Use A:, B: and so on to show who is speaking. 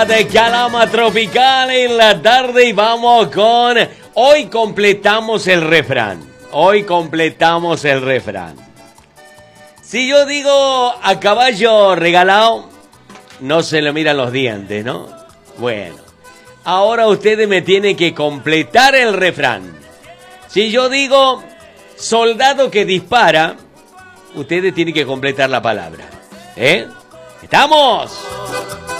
A: De Calama Tropical en la tarde y vamos con... Hoy completamos el refrán. Si yo digo a caballo regalado, no se le miran los dientes, ¿no? Bueno, ahora ustedes me tienen que completar el refrán. Si yo digo soldado que dispara, ustedes tienen que completar la palabra. ¿Estamos?